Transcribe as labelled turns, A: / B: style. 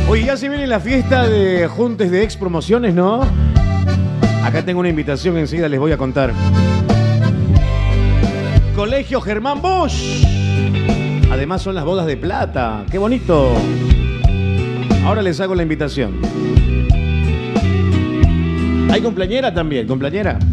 A: Oye, ya se viene la fiesta de Juntes de Ex Promociones, ¿no? Acá tengo una invitación, enseguida les voy a contar. Colegio Germán Bosch. Además son las bodas de plata. ¡Qué bonito! Ahora les hago la invitación. Hay cumpleañera también, cumpleañera.